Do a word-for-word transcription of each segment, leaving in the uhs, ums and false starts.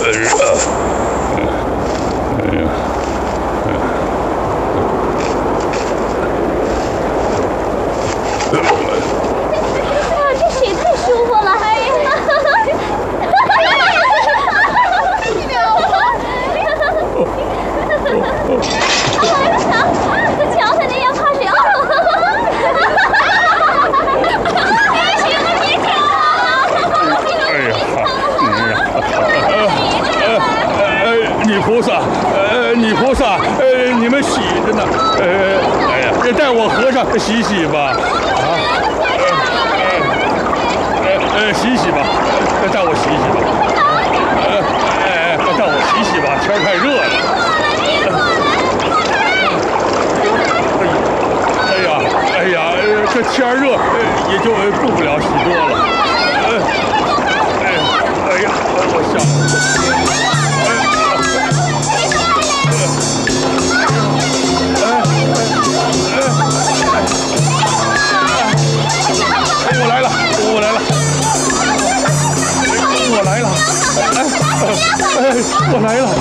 洗洗吧，啊，呃呃，洗洗吧，带我洗洗吧，呃，哎，带我洗洗吧，天太热了。哎呀，哎呀，这天热，也就顾不了许多了。哎，哎呀，我想。我来了，我来了，我来了，哎，哎，我来了，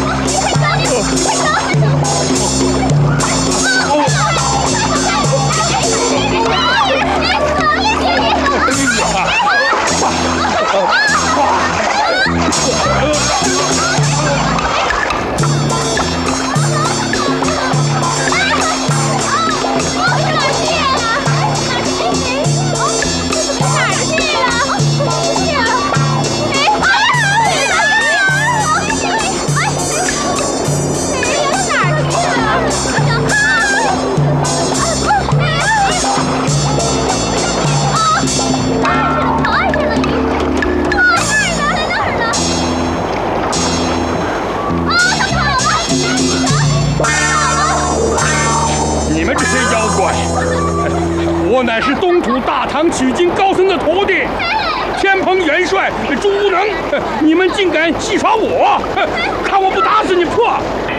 我乃是东土大唐取经高僧的徒弟，天蓬元帅朱无能，你们竟敢戏耍我！看我不打死你破！